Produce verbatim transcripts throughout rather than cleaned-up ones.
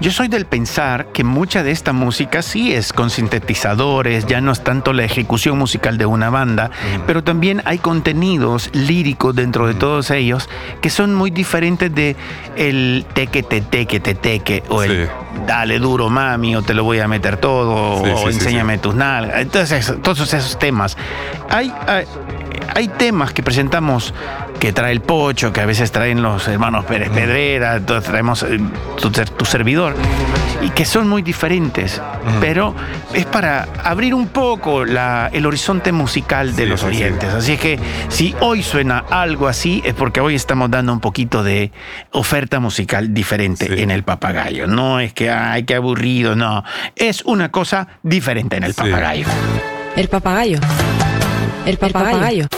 yo soy del pensar que mucha de esta música sí es con sintetizadores, ya no es tanto la ejecución musical de una banda, mm. pero también hay contenidos líricos dentro de mm. todos ellos que son muy diferentes de el teque, te, teque, te, teque, o sí. el dale duro, mami, o te lo voy a meter todo, sí, o sí, enséñame sí, sí. tus nalgas. Entonces, todos esos temas. Hay, hay, hay temas que presentamos que trae el Pocho, que a veces traen los hermanos Pérez Pedrera, entonces traemos tu, tu servidor, y que son muy diferentes, uh-huh. pero es para abrir un poco la, el horizonte musical de sí, los sí, oyentes. Sí. Así es que si hoy suena algo así, es porque hoy estamos dando un poquito de oferta musical diferente sí. en El Papagayo. No es que, ay, qué aburrido, no. Es una cosa diferente en El Papagayo. Sí. El Papagayo. El Papagayo. El papagayo.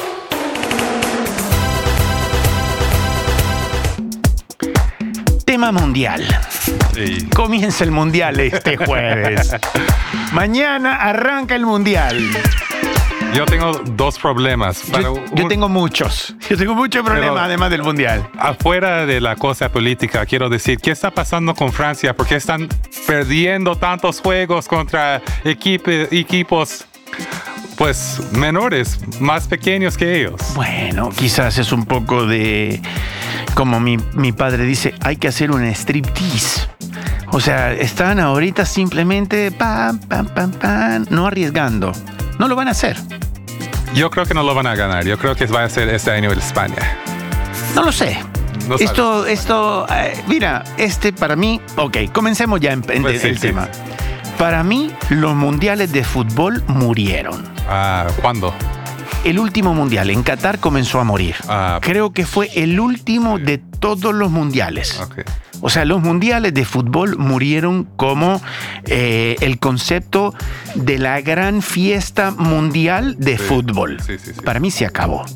Tema mundial. Sí. Comienza el mundial este jueves. Mañana arranca el mundial. Yo tengo dos problemas. Para yo, un... yo tengo muchos. Yo tengo muchos problemas Pero, además del mundial. Afuera de la cosa política, quiero decir, ¿qué está pasando con Francia? ¿Por qué están perdiendo tantos juegos contra equipe, equipos pues menores, más pequeños que ellos? Bueno, quizás es un poco de... Como mi, mi padre dice, hay que hacer un striptease. O sea, están ahorita simplemente pam, pam, pam, pam, no arriesgando. No lo van a hacer. Yo creo que no lo van a ganar. Yo creo que va a ser este año en España. No lo sé. No esto, sabes. esto, eh, mira, este para mí, ok, comencemos ya en, en pues sí, el sí. tema. Para mí, los mundiales de fútbol murieron. Ah, ¿cuándo? El último mundial en Qatar comenzó a morir. Ah, Creo que fue el último de todos los mundiales. Okay. O sea, los mundiales de fútbol murieron como eh, el concepto de la gran fiesta mundial de sí. fútbol. Sí, sí, sí. Para mí se acabó.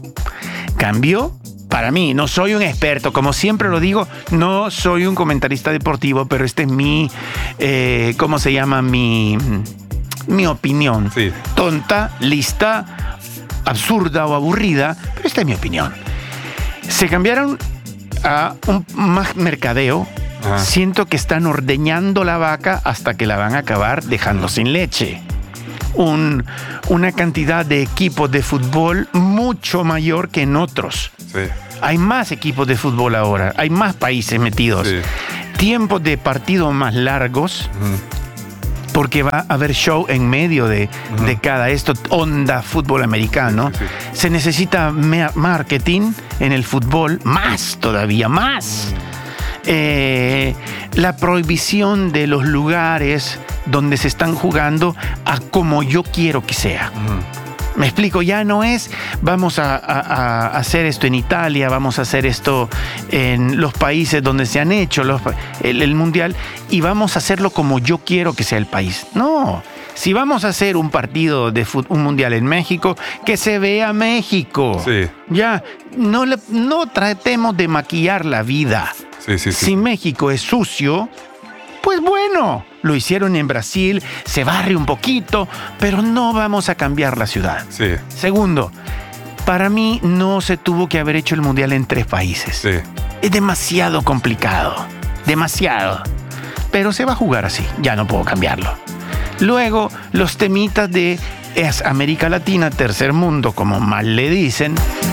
Cambió. Para mí, no soy un experto, como siempre lo digo, no soy un comentarista deportivo, pero este es mi, eh, ¿cómo se llama? Mi, mi opinión. Sí. Tonta, lista, absurda o aburrida, pero esta es mi opinión. Se cambiaron a un más mercadeo. Ajá. Siento que están ordeñando la vaca hasta que la van a acabar dejando sin leche. Un, una cantidad de equipos de fútbol mucho mayor que en otros. Sí. Hay más equipos de fútbol ahora, hay más países metidos. Sí. Tiempos de partido más largos. Uh-huh. Porque va a haber show en medio de, uh-huh. de cada esto, onda fútbol americano. Sí, sí, sí. Se necesita marketing en el fútbol, más todavía, más. Uh-huh. Eh, la prohibición de los lugares donde se están jugando a como yo quiero que sea. Uh-huh. Me explico, ya no es vamos a, a, a hacer esto en Italia, vamos a hacer esto en los países donde se han hecho los, el, el mundial y vamos a hacerlo como yo quiero que sea el país. No, si vamos a hacer un partido de fut, un mundial en México, que se vea México. Sí. Ya, no, le, no tratemos de maquillar la vida. Sí, sí, sí. Si México es sucio, pues bueno, lo hicieron en Brasil, se barre un poquito, pero no vamos a cambiar la ciudad. Sí. Segundo, para mí no se tuvo que haber hecho el mundial en tres países. Sí. Es demasiado complicado, demasiado. Pero se va a jugar así, ya no puedo cambiarlo. Luego, los temitas de es América Latina, tercer mundo, como mal le dicen,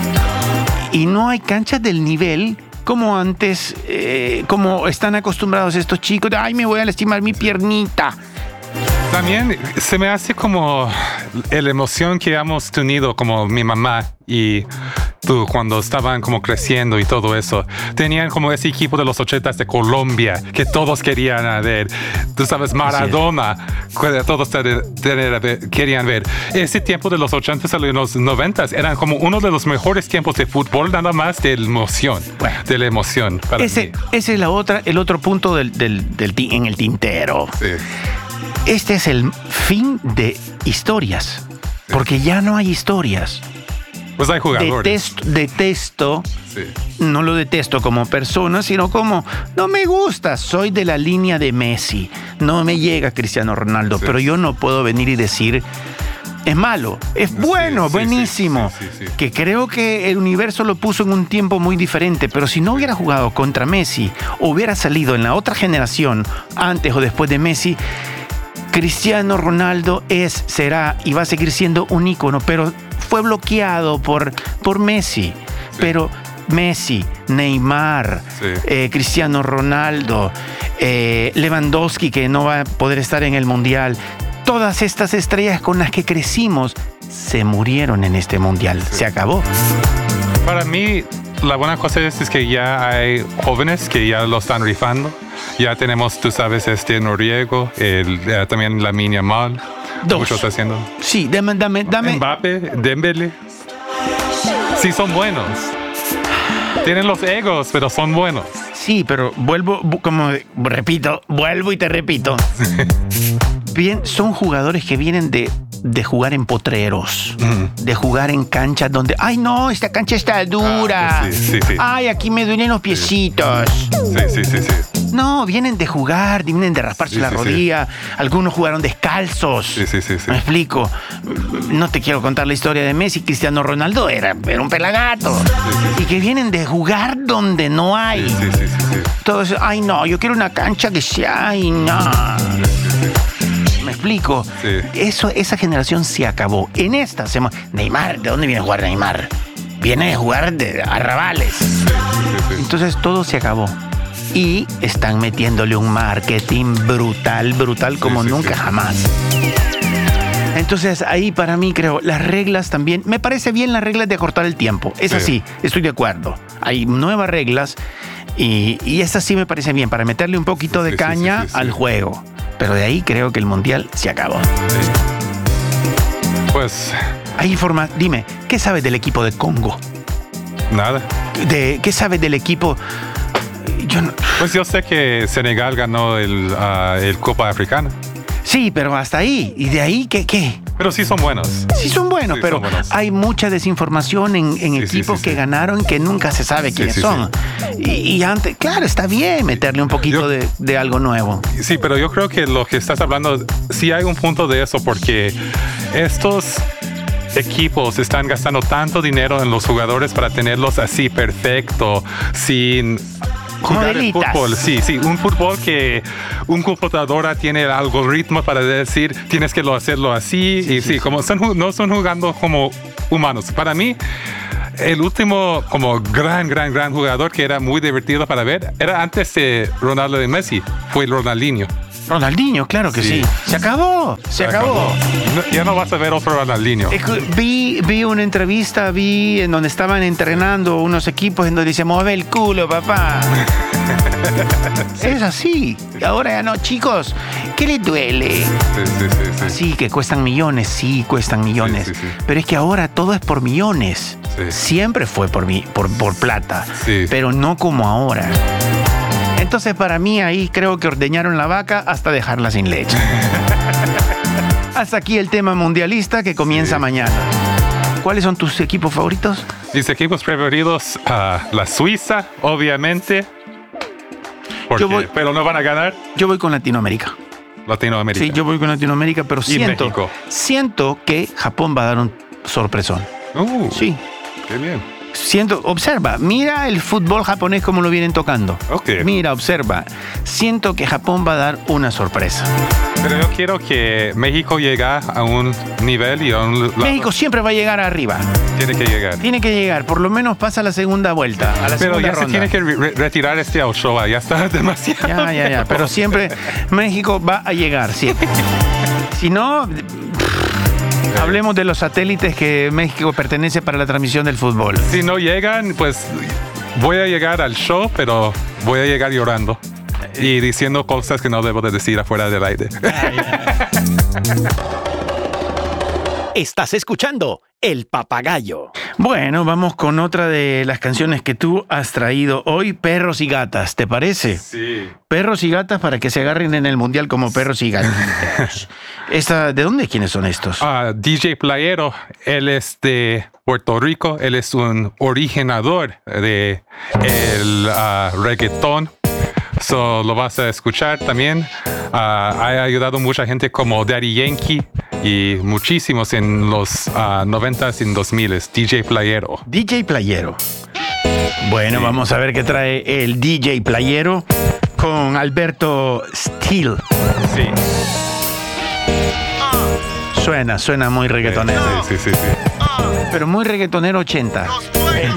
y no hay canchas del nivel como antes, eh, como están acostumbrados estos chicos, de, ay, me voy a lastimar mi piernita. También se me hace como la emoción que hemos tenido, como mi mamá y tú, cuando estaban como creciendo y todo eso. Tenían como ese equipo de los ochentas de Colombia que todos querían ver. Tú sabes, Maradona, que todos querían ver. Ese tiempo de los ochentas y los noventas eran como uno de los mejores tiempos de fútbol, nada más de emoción, bueno, de la emoción. Para ese, mí. ese es la otra, el otro punto del, del, del, en el tintero. Sí. Este es el fin de historias, sí. Porque ya no hay historias. Pues hay jugadores. Detesto, detesto sí. No lo detesto como persona, sino como, no me gusta, soy de la línea de Messi, no me llega Cristiano Ronaldo, sí. Pero yo no puedo venir y decir, es malo, es bueno, sí, buenísimo, sí, sí, sí, sí. Que creo que el universo lo puso en un tiempo muy diferente, pero si no hubiera jugado contra Messi, o hubiera salido en la otra generación, antes o después de Messi, Cristiano Ronaldo es, será y va a seguir siendo un ícono, pero fue bloqueado por, por Messi, sí. Pero Messi, Neymar, sí. eh, Cristiano Ronaldo, eh, Lewandowski, que no va a poder estar en el Mundial. Todas estas estrellas con las que crecimos se murieron en este Mundial. Sí. Se acabó. Para mí, la buena cosa es, es que ya hay jóvenes que ya lo están rifando. Ya tenemos, tú sabes, este Noriego, el, eh, también Lamine Yamal. Dos. Muchos haciendo. Sí, dame, dame, dame. Mbappé, Dembélé. Sí, son buenos. Tienen los egos, pero son buenos. Sí, pero vuelvo, como repito, vuelvo y te repito. Bien, son jugadores que vienen de, de jugar en potreros, mm. de jugar en canchas donde, ay no, esta cancha está dura. Ah, sí, sí, sí. Ay, aquí me duelen los piecitos. Sí, sí, sí, sí. No, vienen de jugar, vienen de rasparse sí, la sí, rodilla. Sí. Algunos jugaron descalzos. Sí, sí, sí, sí. Me explico. No te quiero contar la historia de Messi. Cristiano Ronaldo era, era un pelagato. Sí, sí, sí. Y que vienen de jugar donde no hay. Sí, sí, sí, sí, sí. Todos, ay no, yo quiero una cancha que sea, ay no. Sí, sí, sí. Me explico. Sí. Eso, esa generación se acabó. En esta hacemos. Neymar, ¿de dónde viene a jugar Neymar? Viene a jugar de arrabales. Sí, sí, sí. Entonces todo se acabó. Y están metiéndole un marketing brutal, brutal como sí, sí, nunca sí. jamás. Entonces ahí para mí creo, las reglas también, me parece bien las reglas de acortar el tiempo. Es sí. así, estoy de acuerdo. Hay nuevas reglas y, y esas sí me parece bien, para meterle un poquito de sí, caña sí, sí, sí, al sí. juego. Pero de ahí creo que el Mundial se acabó. Sí. Pues... Hay forma, dime, ¿qué sabes del equipo de Congo? Nada. De, ¿Qué sabes del equipo...? Yo no... Pues yo sé que Senegal ganó el, uh, el Copa Africana. Sí, pero hasta ahí. ¿Y de ahí qué? qué? Pero sí son buenos. Sí son buenos, sí, pero son buenos. Hay mucha desinformación en, en sí, equipos sí, sí, que sí. ganaron que nunca se sabe quiénes sí, sí, son. Sí. Y, y antes, claro, está bien meterle un poquito yo, de, de algo nuevo. Sí, pero yo creo que lo que estás hablando, sí hay un punto de eso, porque estos... equipos están gastando tanto dinero en los jugadores para tenerlos así perfecto, sin jugar el fútbol. Sí, sí, un fútbol que un computadora tiene el algoritmo para decir tienes que lo hacerlo así. Sí, y sí, sí, como están, no están jugando como humanos. Para mí, el último como gran, gran, gran jugador que era muy divertido para ver era antes de Ronaldo y Messi, fue el Ronaldinho. Ronaldinho, claro que sí. sí. Se acabó, se, se acabó. acabó. No, ya no vas a ver otro Ronaldinho. Vi, vi una entrevista, vi en donde estaban entrenando unos equipos en donde dice, mueve el culo, papá. Sí. Es así. Ahora ya no, chicos, ¿qué les duele? Sí, sí, sí, sí. Sí, que cuestan millones, sí, cuestan millones. Sí, sí, sí. Pero es que ahora todo es por millones. Sí. Siempre fue por, mi, por, por plata, sí. pero no como ahora. Entonces, para mí, ahí creo que ordeñaron la vaca hasta dejarla sin leche. Hasta aquí el tema mundialista que comienza sí. mañana. ¿Cuáles son tus equipos favoritos? Mis equipos preferidos, uh, la Suiza, obviamente. Porque, yo voy, pero no van a ganar. Yo voy con Latinoamérica. Latinoamérica. Sí, yo voy con Latinoamérica, pero siento, México. siento que Japón va a dar un sorpresón. Uh, sí. Qué bien. Siento, observa, mira el fútbol japonés como lo vienen tocando. Okay. Mira, observa. Siento que Japón va a dar una sorpresa. Pero yo quiero que México llegue a un nivel y a un... México siempre va a llegar arriba. Tiene que llegar. Tiene que llegar. Por lo menos pasa la segunda vuelta. A la Pero segunda ya ronda. Se tiene que re- retirar este Ochoa. Ya está demasiado. Ya, ya, ya. Pero siempre México va a llegar. Siempre. Si no... Hablemos de los satélites que México pertenece para la transmisión del fútbol. Si no llegan, pues voy a llegar al show, pero voy a llegar llorando y diciendo cosas que no debo de decir afuera del aire. Estás escuchando El Papagayo. Bueno, vamos con otra de las canciones que tú has traído hoy, Perros y Gatas, ¿te parece? Sí. Perros y Gatas para que se agarren en el mundial como perros y gatos. Esta, ¿de dónde quiénes son estos? Uh, D J Playero, él es de Puerto Rico, él es un originador de el uh, reggaetón. So, lo vas a escuchar también. Uh, ha ayudado mucha gente como Daddy Yankee y muchísimos en los uh, noventas y dos miles. D J Playero. D J Playero. Bueno, sí. Vamos a ver qué trae el D J Playero con Alberto Steele. Sí. Suena, suena muy reggaetonero. Sí, sí, sí, sí. Pero muy reggaetonero ochenta.